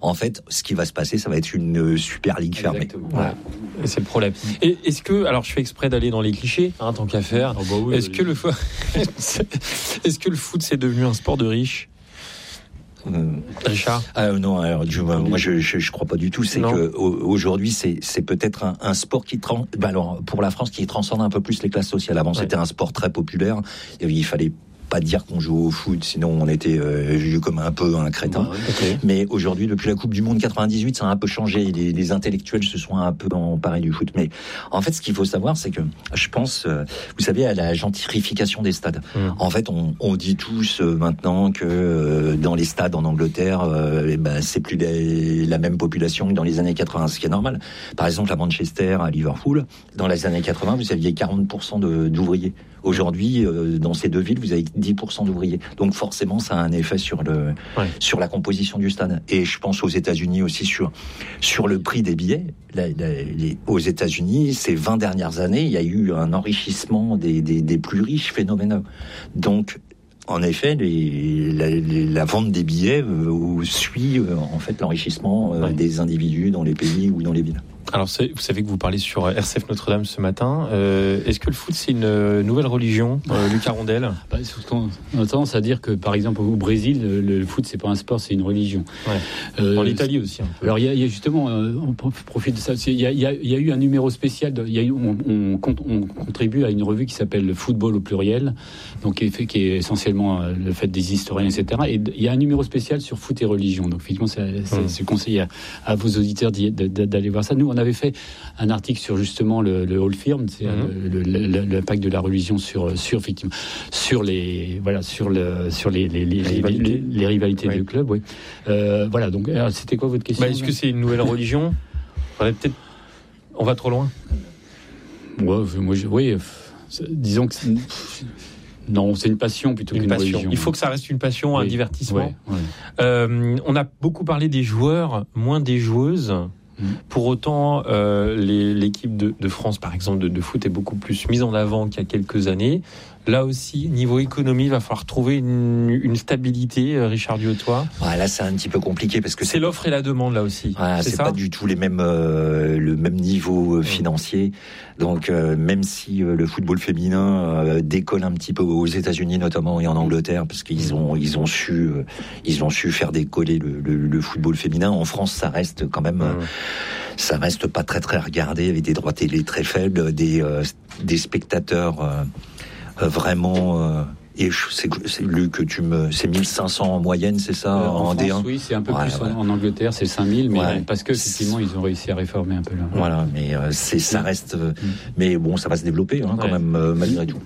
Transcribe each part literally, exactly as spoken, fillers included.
En fait, ce qui va se passer, ça va être une Super Ligue fermée. Ouais. C'est le problème. Et est-ce que, alors je fais exprès d'aller dans les clichés, hein, tant qu'à faire. Oh bah oui, est-ce oui. que le fo- est-ce que le foot c'est devenu un sport de riches? Hum. Richard? Ah non, alors, je, moi je, je je crois pas du tout. C'est Non. que au- aujourd'hui c'est c'est peut-être un, un sport qui tran- bah alors pour la France qui transcende un peu plus les classes sociales. Avant Ouais. c'était un sport très populaire. Et il fallait pas dire qu'on joue au foot, sinon on était euh, vu comme un peu un crétin. Bah, Ok. Mais aujourd'hui, depuis la Coupe du Monde quatre-vingt-dix-huit, ça a un peu changé. Les, les intellectuels se sont un peu emparés du foot. Mais en fait, ce qu'il faut savoir, c'est que je pense, euh, vous savez, à la gentrification des stades. Mmh. En fait, on, on dit tous euh, maintenant que euh, dans les stades en Angleterre, euh, eh ben, c'est plus les- la même population que dans les années quatre-vingts, ce qui est normal. Par exemple, à Manchester, à Liverpool, dans les années quatre-vingts, vous aviez quarante pour cent de, d'ouvriers. Aujourd'hui, euh, dans ces deux villes, vous avez dix pour cent d'ouvriers. Donc forcément, ça a un effet sur le Ouais. sur la composition du stade. Et je pense aux États-Unis aussi sur sur le prix des billets. La- la- les- aux États-Unis, ces vingt dernières années, il y a eu un enrichissement des des, des plus riches phénoménaux. Donc en effet, les, la, les- la vente des billets euh, suit euh, en fait l'enrichissement euh, Ouais. des individus dans les pays ou dans les villes. Alors, c'est- vous savez que vous parlez sur R C F Notre-Dame ce matin. Euh, est-ce que le foot, c'est une euh, nouvelle religion, euh, Lucas Rondel? Bah, surtout, on a tendance à dire que, par exemple, au Brésil, le, le foot, c'est pas un sport, c'est une religion. Ouais. Euh, En Italie aussi. Un peu. Alors il y, a, il y a justement, euh, on profite de ça. Il y a, il y a, il y a eu un numéro spécial. De, il y a eu, on, on, compte- on contribue à une revue qui s'appelle le Football au pluriel, donc qui est, fait, qui est essentiellement euh, le fait des historiens, et cetera. Et il y a un numéro spécial sur foot et religion. Donc effectivement, c'est, c'est, Mmh. c'est conseillé à, à vos auditeurs d'y, de, de, d'aller voir ça. Nous, on avait fait un article sur justement le, le Hall Firm, c'est Mmh. euh, le, le, le, l'impact de la religion sur, sur effectivement sur les voilà sur le sur les les, les, les, rivalités. les, les rivalités Oui. du club. Oui. Euh, voilà. Donc alors, c'était quoi votre question? Bah, est-ce que c'est une nouvelle religion? Faudrait peut-être. On va trop loin. Ouais, moi, je, oui, euh, c'est- disons que c'est- non, c'est une passion plutôt Une qu'une passion. religion. Il faut que ça reste une passion, un Oui. divertissement. Ouais, ouais. Euh, on a beaucoup parlé des joueurs, moins des joueuses. Mm. Pour autant, euh, les- l'équipe de, de France, par exemple, de, de foot est beaucoup plus mise en avant qu'il y a quelques années. Là aussi, niveau économie, il va falloir trouver une, une stabilité, euh, Richard Diotois. Ouais, là, c'est un petit peu compliqué parce que C'est l'offre et la demande, là aussi. Voilà, c'est c'est ça pas du tout les mêmes, euh, le même niveau euh, financier. Donc, euh, même si euh, le football féminin euh, décolle un petit peu aux États-Unis notamment et en Angleterre, parce qu'ils ont, ils ont su, euh, ils ont su faire décoller le, le, le football féminin. En France, ça reste quand même, euh, Mmh. ça reste pas très très regardé, avec des droits télé très faibles, des euh, des spectateurs euh, euh, vraiment. Euh, et je- c'est, c'est Luc, que tu me, c'est mille cinq cents en moyenne, c'est ça, Euh, en, en D un. France, oui, c'est un peu Ouais, plus ouais. en, en Angleterre, c'est cinq mille, mais Ouais. parce que effectivement, ils ont réussi à réformer un peu là. Voilà, mais euh, c'est, ça reste, euh, mais bon, ça va se développer hein, quand Ouais. même euh, malgré tout.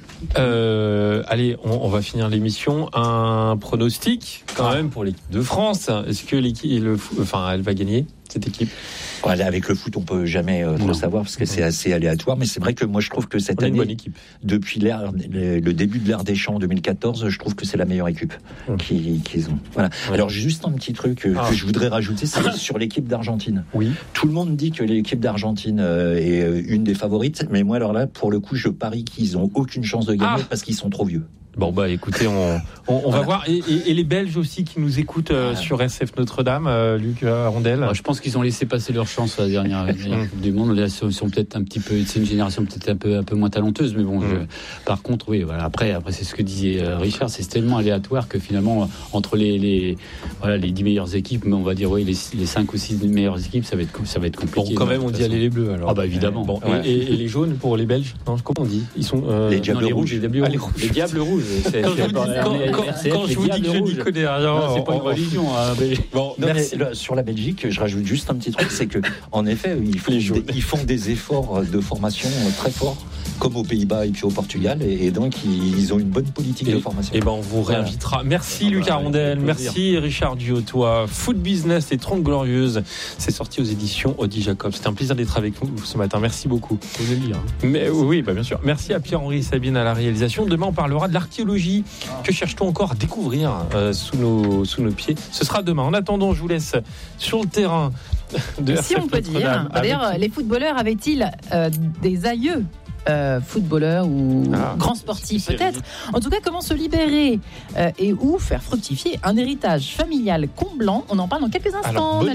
Euh, allez, on, on va finir l'émission. Un pronostic, quand même, pour l'équipe de France. Est-ce que l'équipe, le, fo- enfin, elle va gagner, cette équipe? Voilà, avec le foot, on peut jamais euh, trop Non. savoir parce que c'est assez aléatoire. Mais c'est vrai que moi, je trouve que cette On a une bonne année, équipe. depuis l'ère, le, le début de l'ère Deschamps en deux mille quatorze, je trouve que c'est la meilleure équipe Mmh. qui- qu'ils ont. Voilà. Ouais. Alors juste un petit truc euh, Ah. que je voudrais rajouter, c'est sur l'équipe d'Argentine. Oui. Tout le monde dit que l'équipe d'Argentine euh, est euh, une des favorites, mais moi alors là, pour le coup, je parie qu'ils ont aucune chance de gagner Ah. parce qu'ils sont trop vieux. Bon, bah écoutez, on, on, on va voir. Et, et, et les Belges aussi qui nous écoutent euh, Ah. sur S F Notre-Dame, euh, Luc euh, Rondel. Moi, je pense qu'ils ont laissé passer leur chance à la dernière, la dernière Coupe du Monde. Là, ils sont, sont peut-être un petit peu, c'est une génération peut-être un peu, un peu moins talenteuse, mais bon. Mm. Je, par contre, oui, voilà. Après, après, c'est ce que disait euh, Richard, c'est tellement aléatoire que finalement, entre les, les, voilà, les dix meilleures équipes, mais on va dire, oui, les, les cinq ou six meilleures équipes, ça va être, ça va être Bon, compliqué. quand de même, on toute dit façon. aller les bleus alors. Ah, bah évidemment. Bon, et- Ouais. et, et les jaunes pour les Belges? Non, comment on dit? Ils sont euh, Les Diables Non, les rouges. rouges, les diables Ah, les rouges. rouges. Les diables rouges. C'est- Quand c'est je vous dis, pas- quand, les quand- R C F, quand les je vous dis que diables je n'y rouges. connais rien. Non, c'est pas une on- on- religion. Hein, mais- Bon, Non, merci. mais là, sur la Belgique, je rajoute juste un petit truc, c'est que en effet, ils font, Les des, jaunes. ils font des efforts de formation très forts, comme aux Pays-Bas et puis au Portugal, et, et donc ils, ils ont une bonne politique de formation. Et ben on vous Voilà. réinvitera. Merci Ah Lucas bah, Rondel, avec plaisir. merci Richard Diotois. Foot Business et trente Glorieuses, c'est sorti aux éditions Audi Jacob. C'était un plaisir d'être avec vous ce matin. Merci beaucoup. Faut le lire. Mais oui, bah bien sûr. Merci à Pierre-Henri et Sabine à la réalisation. Demain, on parlera de l'archéologie. Que cherche-t-on encore à découvrir euh, sous nos sous nos pieds? Ce sera demain. En attendant, je vous laisse sur le terrain de Si R C F on peut Notre-Dame dire. Bah, D'ailleurs, avec- les footballeurs avaient-ils euh, des aïeux euh, footballeurs ou Ah, grands sportifs c'est peut-être. En tout cas, comment se libérer euh, et où faire fructifier un héritage familial comblant. On en parle dans quelques instants. Alors, bonne